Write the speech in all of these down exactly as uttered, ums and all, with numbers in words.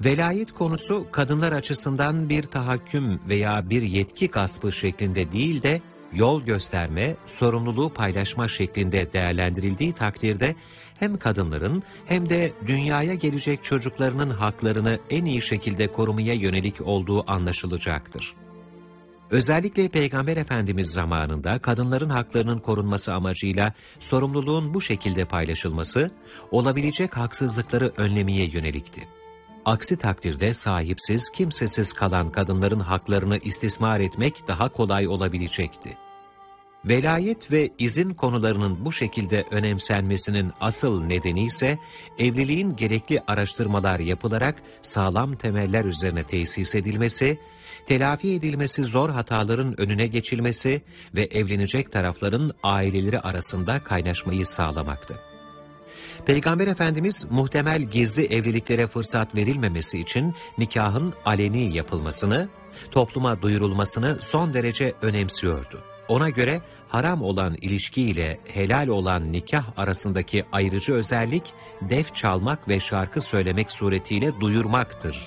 Velayet konusu kadınlar açısından bir tahakküm veya bir yetki gaspı şeklinde değil de yol gösterme, sorumluluğu paylaşma şeklinde değerlendirildiği takdirde hem kadınların hem de dünyaya gelecek çocuklarının haklarını en iyi şekilde korumaya yönelik olduğu anlaşılacaktır. Özellikle Peygamber Efendimiz zamanında kadınların haklarının korunması amacıyla sorumluluğun bu şekilde paylaşılması, olabilecek haksızlıkları önlemeye yönelikti. Aksi takdirde sahipsiz, kimsesiz kalan kadınların haklarını istismar etmek daha kolay olabilecekti. Velayet ve izin konularının bu şekilde önemsenmesinin asıl nedeni ise evliliğin gerekli araştırmalar yapılarak sağlam temeller üzerine tesis edilmesi, telafi edilmesi zor hataların önüne geçilmesi ve evlenecek tarafların aileleri arasında kaynaşmayı sağlamaktı. Peygamber Efendimiz muhtemel gizli evliliklere fırsat verilmemesi için nikahın aleni yapılmasını, topluma duyurulmasını son derece önemsiyordu. Ona göre haram olan ilişki ile helal olan nikah arasındaki ayrıcı özellik, def çalmak ve şarkı söylemek suretiyle duyurmaktır.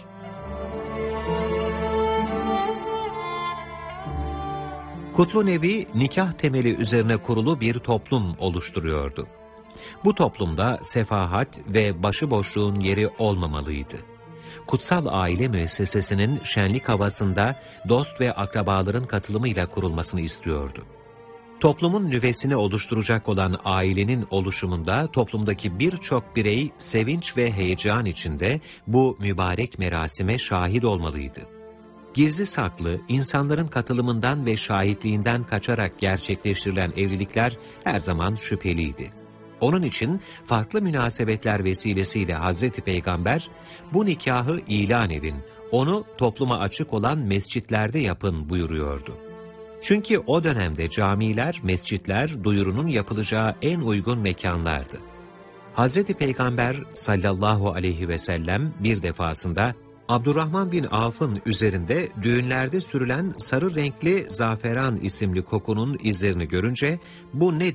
Kutlu Nebi, nikah temeli üzerine kurulu bir toplum oluşturuyordu. Bu toplumda sefahat ve başıboşluğun yeri olmamalıydı. Kutsal aile müessesesinin şenlik havasında dost ve akrabaların katılımıyla kurulmasını istiyordu. Toplumun nüvesini oluşturacak olan ailenin oluşumunda toplumdaki birçok birey sevinç ve heyecan içinde bu mübarek merasime şahit olmalıydı. Gizli saklı, insanların katılımından ve şahitliğinden kaçarak gerçekleştirilen evlilikler her zaman şüpheliydi. Onun için farklı münasebetler vesilesiyle Hazreti Peygamber, bu nikahı ilan edin, onu topluma açık olan mescitlerde yapın buyuruyordu. Çünkü o dönemde camiler, mescitler duyurunun yapılacağı en uygun mekanlardı. Hazreti Peygamber sallallahu aleyhi ve sellem bir defasında Abdurrahman bin Avf'ın üzerinde düğünlerde sürülen sarı renkli zaferan isimli kokunun izlerini görünce bu nedir